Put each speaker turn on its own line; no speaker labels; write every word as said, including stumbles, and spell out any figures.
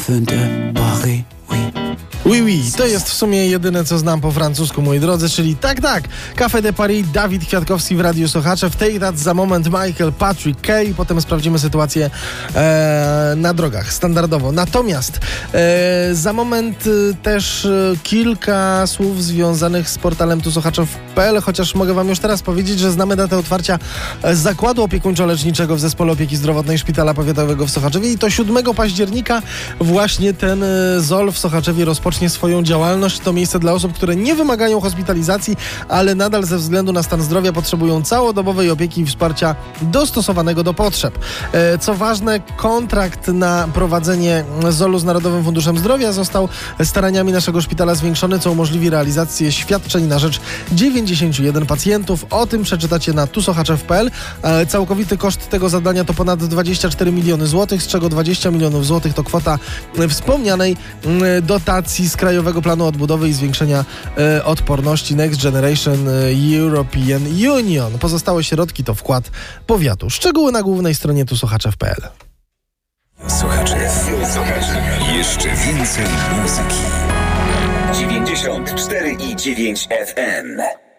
Oui, oui, to jest w sumie jedyne, co znam po francusku, moi drodzy, czyli tak, tak, Café de Paris, Dawid Kwiatkowski w Radiu Słuchacze, w tej raz za moment Michael Patrick Kay, potem sprawdzimy sytuację e, na drogach, standardowo. Natomiast e, za moment e, też e, kilka słów związanych z portalem tu słuchaczów kropka p l, chociaż mogę wam już teraz powiedzieć, że znamy datę otwarcia e, zakładu opiekuńczo-leczniczego w Zespole Opieki Zdrowotnej Szpitala Powiatowego w Sochaczewie i to siódmego października właśnie ten e, Z O L w Sochaczewie rozpocznie swoją działalność. To miejsce dla osób, które nie wymagają hospitalizacji, ale nadal ze względu na stan zdrowia potrzebują całodobowej opieki i wsparcia dostosowanego do potrzeb. E, co ważne, kontrakt na prowadzenie Z O L-u z Narodowym Funduszem Zdrowia został staraniami naszego szpitala zwiększony, co umożliwi realizację świadczeń na rzecz dziewięćdziesięciu jeden pacjentów. O tym przeczytacie na tu słuchacze kropka p l. E, całkowity koszt tego zadania to ponad dwadzieścia cztery miliony złotych, z czego dwadzieścia milionów złotych to kwota wspomnianej e, dotacji z Krajowego Planu Odbudowy i Zwiększenia e, Odporności Next Generation European Union. Pozostałe środki to wkład powiatu. Szczegóły na głównej stronie tu słuchacze kropka p l.
Słuchacze, słuchacze, jeszcze więcej muzyki.
dziewięćdziesiąt cztery i dziewięć F M.